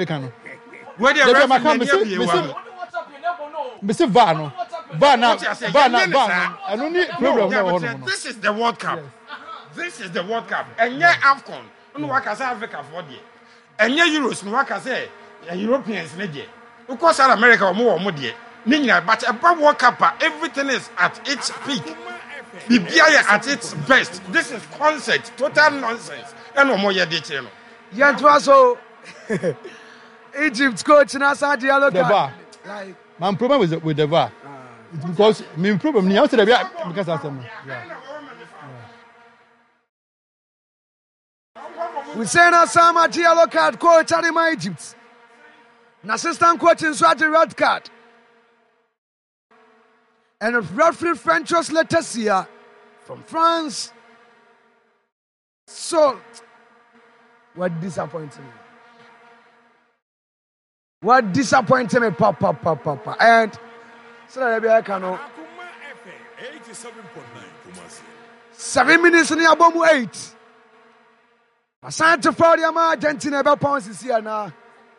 no. Where the Mr. Vano. I don't need problem. This is the World Cup. This is the World Cup. And yeah, AFCON. No one can say Africa for the. And yeah, Euros. No one can say Europeans. Of course, America or more. But above World Cup, everything is at its peak. BBI at its best. This is concert, total nonsense. And no more detail. Yantwaso Egypt coach Nasa Diallo. Like my problem with the VAR. Because my problem because I we say na Sama yellow card coach Anima Egypt. An assistant coach in Swati red card. And a referee Francois Letesia from France. So, what disappointed me? What disappointed me, Papa. And so that I can know. 7 minutes in the Abomu 8. Asante for the Argentina about pounds is here now.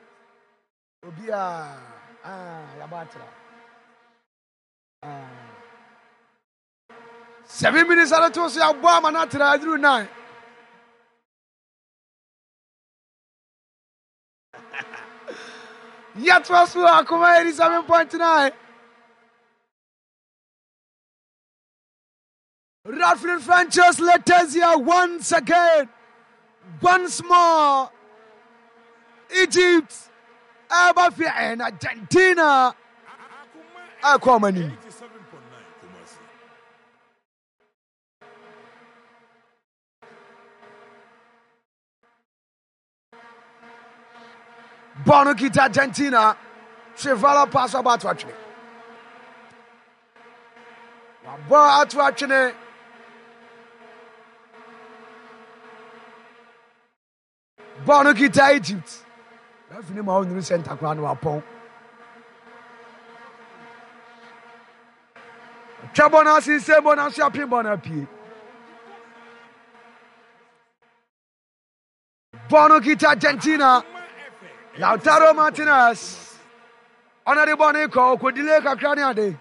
Obia, Yabatra. 7 minutes at a toss, Abama Natra, I drew 9. Yet was Akuma 87.9. Referee Francois Letesia once again. Once more. Egypt. Abafia and Argentina. Akwamani. Bono kita Argentina. Chevala pass about to actually. Wabo to actually. Bono kita Egypt. Referee ma onu center kwa no apon. Chabona si se bona si api bona pi. Bono kita Argentina. Lautaro Martinez. Ona de bone ko delay kakra ni ade.